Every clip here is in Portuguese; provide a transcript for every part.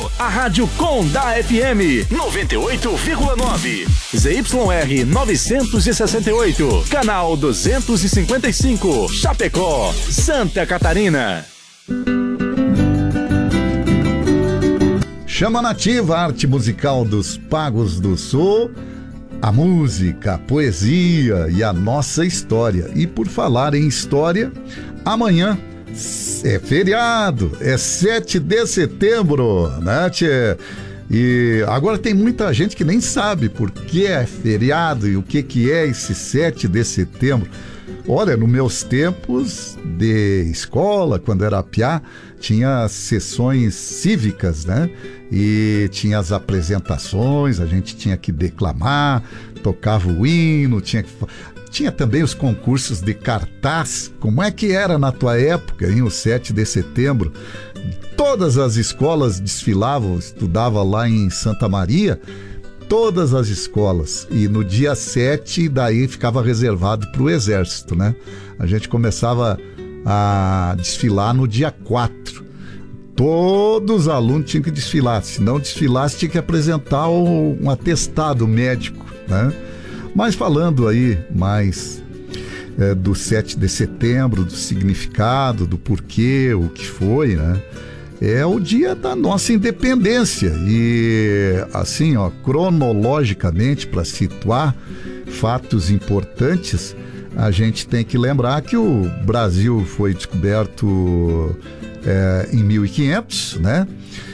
a rádio com da FM 98,9. ZYR 968, canal 255, Chapecó, Santa Catarina. Chama Nativa, arte musical dos Pagos do Sul, a música, a poesia e a nossa história. E por falar em história, amanhã é feriado, é 7 de setembro, né, tchê? E agora tem muita gente que nem sabe por que é feriado e o que é esse 7 de setembro. Olha, nos meus tempos de escola, quando era piá, tinha sessões cívicas, né? E tinha as apresentações, a gente tinha que declamar, tocava o hino, tinha também os concursos de cartaz. Como é que era na tua época, hein, o 7 de setembro? Todas as escolas desfilavam, estudava lá em Santa Maria, todas as escolas. E no dia 7, daí ficava reservado para o Exército, né? A gente começava a desfilar no dia 4. Todos os alunos tinham que desfilar. Se não desfilasse, tinha que apresentar um atestado médico, né? Mas falando aí mais do 7 de setembro, do significado, do porquê, o que foi, né? É o dia da nossa independência. E assim, ó, cronologicamente, para situar fatos importantes, a gente tem que lembrar que o Brasil foi descoberto em 1500, né?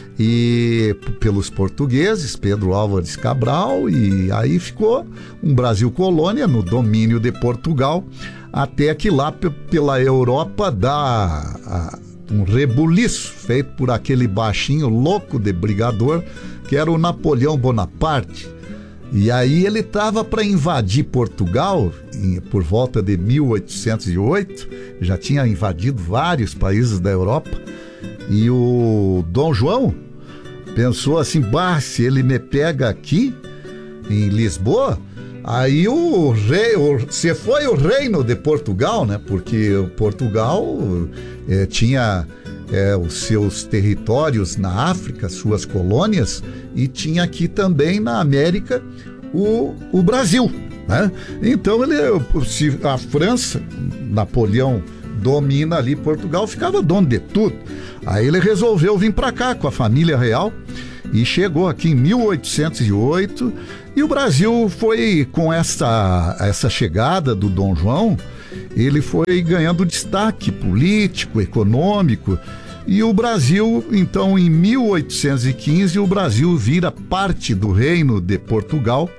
E pelos portugueses, Pedro Álvares Cabral, e aí ficou um Brasil colônia no domínio de Portugal, até que lá pela Europa dá um rebuliço feito por aquele baixinho louco de brigador que era o Napoleão Bonaparte. E aí ele estava para invadir Portugal por volta de 1808, já tinha invadido vários países da Europa, e o Dom João pensou assim, se ele me pega aqui em Lisboa, aí você foi o reino de Portugal, né? Porque Portugal tinha os seus territórios na África, suas colônias, e tinha aqui também na América o Brasil, né? Então se a França, Napoleão domina ali Portugal, ficava dono de tudo. Aí ele resolveu vir para cá com a família real e chegou aqui em 1808, e o Brasil foi, com essa chegada do Dom João, ele foi ganhando destaque político, econômico, e o Brasil, então, em 1815, o Brasil vira parte do Reino de Portugal,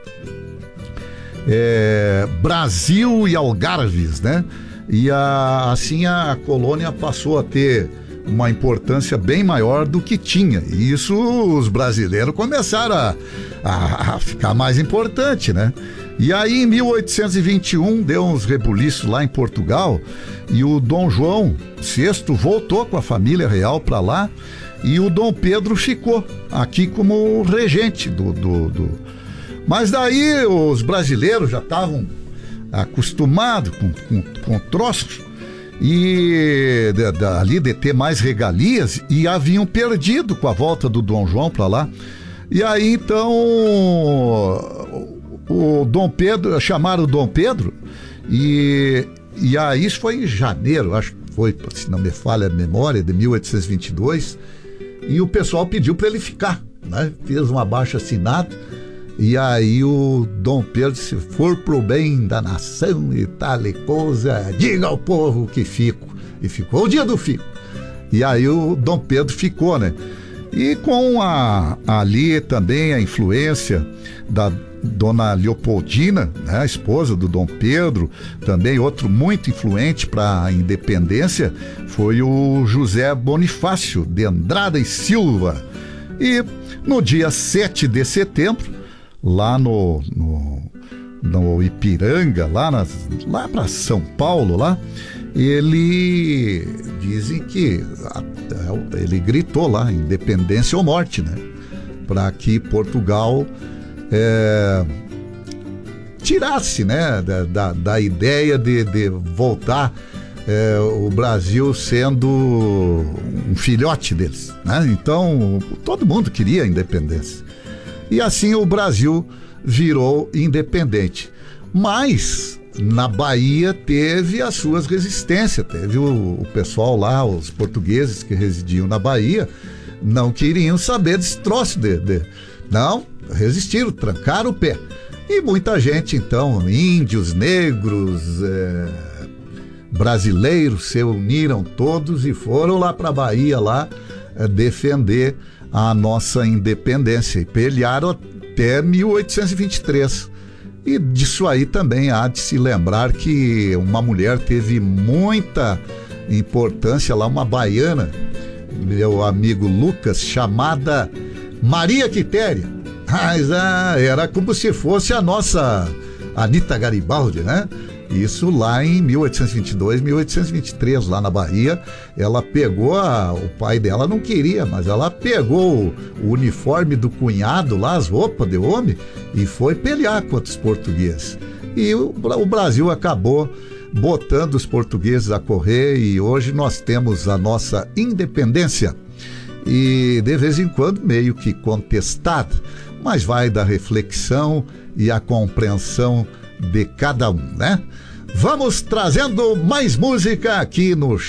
Brasil e Algarves, né? E assim a colônia passou a ter uma importância bem maior do que tinha. E isso os brasileiros começaram a ficar mais importante, né? E aí em 1821 deu uns rebuliços lá em Portugal, e o Dom João VI voltou com a família real para lá, e o Dom Pedro ficou aqui como regente Mas daí os brasileiros já estavam acostumados com troços, e ali de ter mais regalias, e haviam perdido com a volta do Dom João para lá. E aí então o Dom Pedro, chamaram o Dom Pedro, e aí isso foi em janeiro, acho que foi, se não me falha a memória, de 1822, e o pessoal pediu para ele ficar, né? Fez um abaixo-assinado. E aí o Dom Pedro, se for pro bem da nação e tal coisa, diga ao povo que fico. E ficou o dia do fico. E aí o Dom Pedro ficou, né? E com ali também a influência da Dona Leopoldina, né, a esposa do Dom Pedro, também outro muito influente para a independência, foi o José Bonifácio de Andrada e Silva. E no dia 7 de setembro, lá no Ipiranga, lá para São Paulo, lá, dizem que ele gritou lá, independência ou morte, né? Para que Portugal tirasse, né, da ideia de voltar o Brasil sendo um filhote deles, né? Então, todo mundo queria a independência. E assim o Brasil virou independente. Mas na Bahia teve as suas resistências, teve o pessoal lá, os portugueses que residiam na Bahia, não queriam saber desse troço não, resistiram, trancaram o pé. E muita gente, então, índios, negros, brasileiros, se uniram todos e foram lá para a Bahia lá defender a nossa independência e pelearam até 1823. E disso aí também há de se lembrar que uma mulher teve muita importância lá, uma baiana, meu amigo Lucas, chamada Maria Quitéria. Mas era como se fosse a nossa Anita Garibaldi, né? Isso lá em 1822, 1823, lá na Bahia. Ela pegou, o pai dela não queria, mas ela pegou o uniforme do cunhado lá, as roupas de homem, e foi pelear contra os portugueses. E o Brasil acabou botando os portugueses a correr e hoje nós temos a nossa independência. E de vez em quando meio que contestada, mas vai da reflexão e a compreensão de cada um, né? Vamos trazendo mais música aqui no